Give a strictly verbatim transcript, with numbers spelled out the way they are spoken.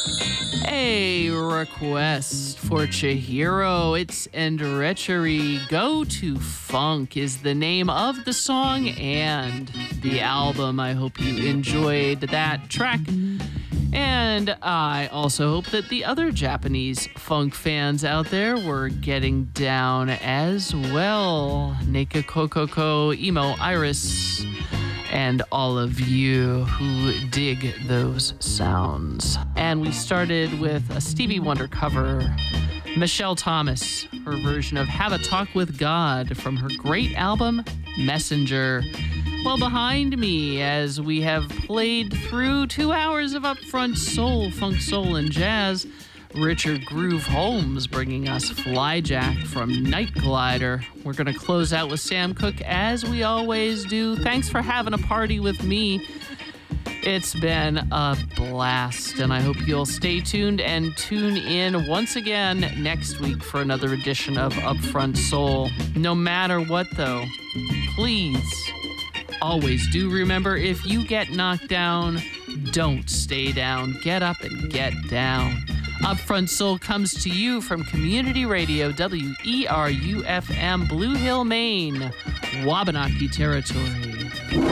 A request for Chihiro, it's Enderechery. Go to Funk is the name of the song and the album. I hope you enjoyed that track. And I also hope that the other Japanese funk fans out there were getting down as well. Neka Kokoko, Emo Iris, and all of you who dig those sounds. And we started with a Stevie Wonder cover, Michelle Thomas, her version of Have a Talk with God from her great album, Messenger. Well, behind me, as we have played through two hours of upfront soul, funk, soul, and jazz, Richard Groove Holmes bringing us Flyjack from Night Glider. We're going to close out with Sam Cooke as we always do. Thanks for having a party with me. It's been a blast, and I hope you'll stay tuned and tune in once again next week for another edition of Upfront Soul. No matter what, though, please always do remember, if you get knocked down, don't stay down. Get up and get down. Upfront Soul comes to you from Community Radio, W E R U F M, Blue Hill, Maine, Wabanaki Territory.